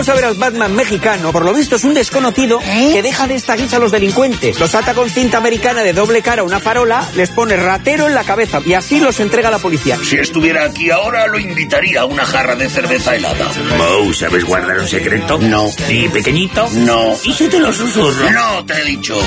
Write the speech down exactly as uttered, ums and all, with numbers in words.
vamos a ver al Batman mexicano. Por lo visto es un desconocido ¿Eh? que deja de esta guisa a los delincuentes. Los ata con cinta americana de doble cara a una farola, les pone ratero en la cabeza y así los entrega a la policía. Si estuviera aquí ahora, lo invitaría a una jarra de cerveza helada. Moe, ¿sabes guardar un secreto? No. ¿Ni pequeñito? No. ¿Y si te lo susurro? No, te he dicho.